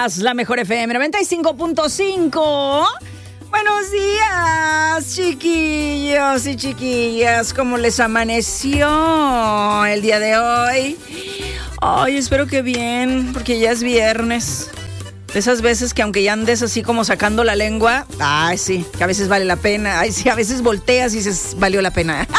escuchas la mejor FM 95.5. Buenos días, chiquillos y chiquillas. ¿Cómo les amaneció el día de hoy? Ay, espero que bien, porque ya es viernes. De esas veces que aunque ya andes así como sacando la lengua, ay, sí, que a veces vale la pena. Ay, sí, a veces volteas y dices, valió la pena.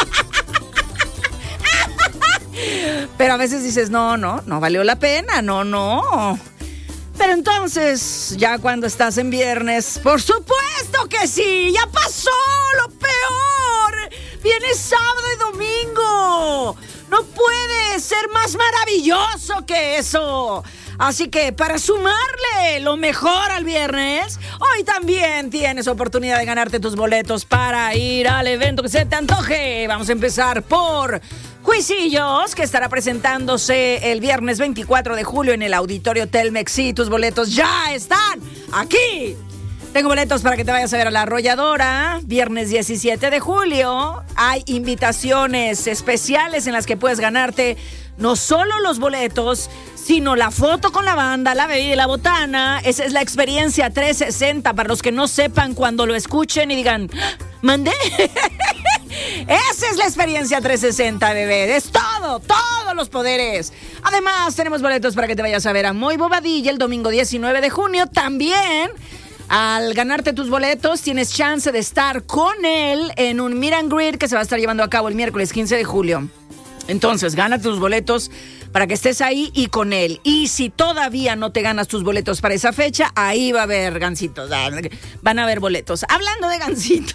Pero a veces dices, no valió la pena, no. Pero entonces, ya cuando estás en viernes, por supuesto que sí, ya pasó lo peor. Viene sábado y domingo. No puede ser más maravilloso que eso. Así que para sumarle lo mejor al viernes, hoy también tienes oportunidad de ganarte tus boletos para ir al evento que se te antoje. Vamos a empezar por Cuisillos, que estará presentándose el viernes 24 de julio en el Auditorio Telmex. Sí, tus boletos ya están aquí. Tengo boletos para que te vayas a ver a La Arrolladora, viernes 17 de julio. Hay invitaciones especiales en las que puedes ganarte no solo los boletos, sino la foto con la banda, la bebida y la botana. Esa es la experiencia 360 para los que no sepan cuando lo escuchen y digan, ¿mandé? Esa es la experiencia 360, bebé. Es todos los poderes. Además, tenemos boletos para que te vayas a ver a Moy Bobadilla el domingo 19 de junio. También, al ganarte tus boletos, tienes chance de estar con él en un meet and greet que se va a estar llevando a cabo el miércoles 15 de julio. Entonces, gánate tus boletos para que estés ahí y con él. Y si todavía no te ganas tus boletos para esa fecha, ahí va a haber gancitos. Van a haber boletos. Hablando de gancitos.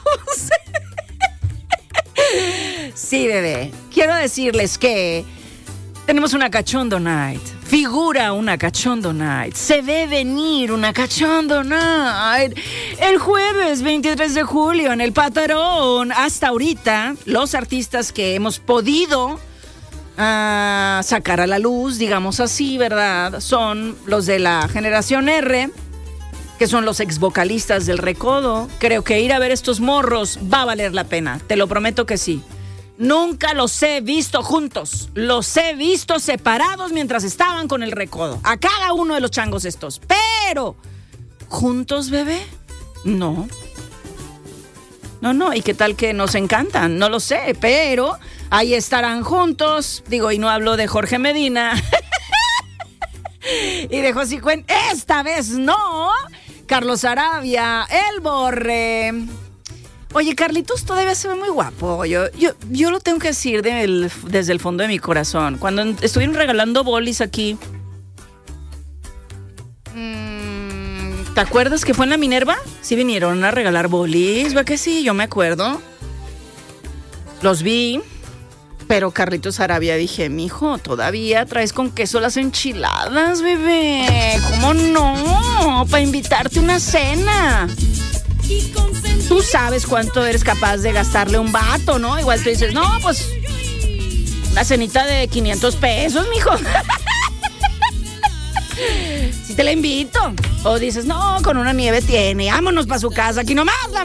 Sí, bebé. Quiero decirles que tenemos una Cachondo Night. Figura una Cachondo Night. Se ve venir una Cachondo Night. El jueves 23 de julio en el Patarón. Hasta ahorita, los artistas que hemos podido sacar a la luz, digamos así, ¿verdad? Son los de la generación R, que son los ex vocalistas del Recodo. Creo que ir a ver estos morros va a valer la pena. Te lo prometo que sí. Nunca los he visto juntos. Los he visto separados mientras estaban con el Recodo. A cada uno de los changos estos. Pero, ¿juntos, bebé? No. ¿Y qué tal que nos encantan? No lo sé, pero ahí estarán juntos. Digo, y no hablo de Jorge Medina y de José Cuen. Esta vez no. Carlos Arabia, El Borre. Oye, Carlitos todavía se ve muy guapo. Yo lo tengo que decir desde el fondo de mi corazón. Cuando estuvieron regalando bolis aquí, ¿te acuerdas que fue en la Minerva? Sí vinieron a regalar bolis, ¿va que sí? Yo me acuerdo. Los vi, pero Carlitos Arabia, dije, mijo, todavía traes con queso las enchiladas, bebé. ¿Cómo no? Para invitarte a una cena. Tú sabes cuánto eres capaz de gastarle a un vato, ¿no? Igual tú dices, no, pues una cenita de 500 pesos, mijo. Si te la invito. O dices, no, con una nieve tiene. Vámonos para su casa. Aquí nomás la